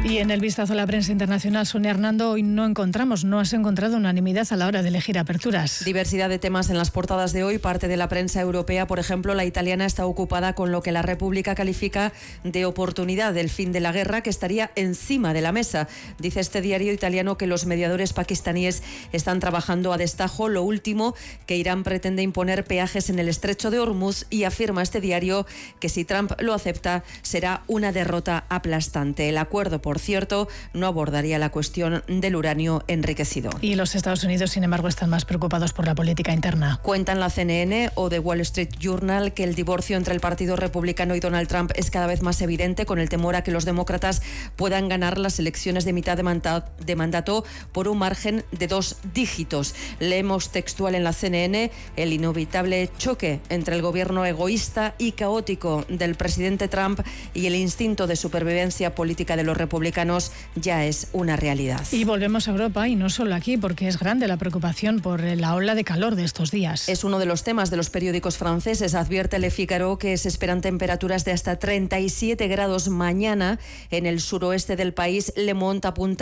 Y en el vistazo a la prensa internacional, Sonia Hernando, hoy no has encontrado unanimidad a la hora de elegir aperturas. Diversidad de temas en las portadas de hoy. Parte de la prensa europea, por ejemplo, la italiana, está ocupada con lo que la República califica de oportunidad del fin de la guerra, que estaría encima de la mesa. Dice este diario italiano que los mediadores pakistaníes están trabajando a destajo. Lo último, que Irán pretende imponer peajes en el estrecho de Hormuz, y afirma este diario que si Trump lo acepta será una derrota aplastante. El acuerdo, por cierto, no abordaría la cuestión del uranio enriquecido. Y los Estados Unidos, sin embargo, están más preocupados por la política interna. Cuentan la CNN o The Wall Street Journal que el divorcio entre el Partido Republicano y Donald Trump es cada vez más evidente, con el temor a que los demócratas puedan ganar las elecciones de mitad de mandato por un margen de 2 dígitos. Leemos textual en la CNN: el inevitable choque entre el gobierno egoísta y caótico del presidente Trump y el instinto de supervivencia política de los republicanos ya es una realidad. Y volvemos a Europa, y no solo aquí, porque es grande la preocupación por la ola de calor de estos días. Es uno de los temas de los periódicos franceses. Advierte Le Figaro que se esperan temperaturas de hasta 37 grados mañana en el suroeste del país. Le Monde apunta